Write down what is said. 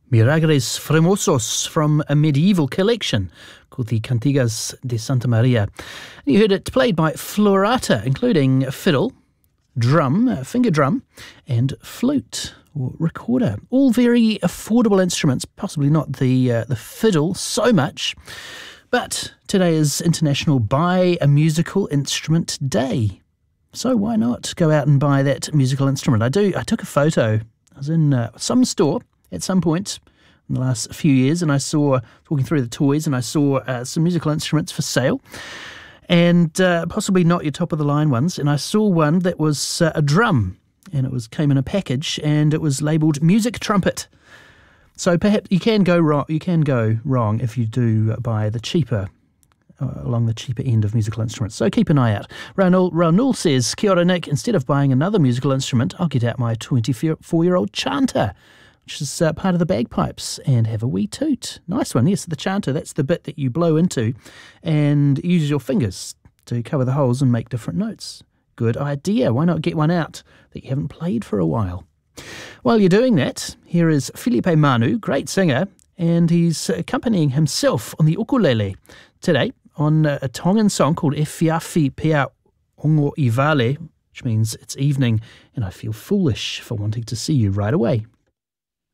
Milagres Fremosos from a medieval collection called the Cantigas de Santa Maria. You heard it played by Florata, including fiddle, drum, finger drum, and flute or recorder. All very affordable instruments, possibly not the fiddle so much. But today is International Buy a Musical Instrument Day. So why not go out and buy that musical instrument? I took a photo. I was in some store at some point in the last few years, and I saw, walking through the toys, and I saw some musical instruments for sale, and possibly not your top-of-the-line ones, and I saw one that was a drum, and it came in a package, and it was labelled Music Trumpet. So perhaps you can go wrong if you do buy the cheaper, along the cheaper end of musical instruments. So keep an eye out. Raul says, Kia ora, Nick, instead of buying another musical instrument, I'll get out my 24-year-old chanter, which is part of the bagpipes, and have a wee toot. Nice one. Yes, the chanter, that's the bit that you blow into and use your fingers to cover the holes and make different notes. Good idea. Why not get one out that you haven't played for a while? While you're doing that, here is Filipe Manu, great singer, and he's accompanying himself on the ukulele today on a Tongan song called E Whiawhi Pea Ongo I Vale, which means it's evening and I feel foolish for wanting to see you right away.